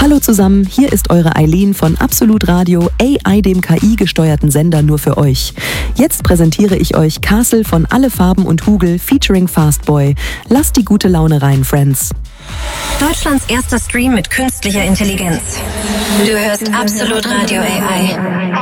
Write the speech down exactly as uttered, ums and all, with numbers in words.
Hallo zusammen, hier ist eure Eileen von Absolut Radio, A I, dem K I-gesteuerten Sender nur für euch. Jetzt präsentiere ich euch Castle von Alle Farben und Hugel featuring Fastboy. Lasst die gute Laune rein, Friends. Deutschlands erster Stream mit künstlicher Intelligenz. Du hörst Absolut Radio A I.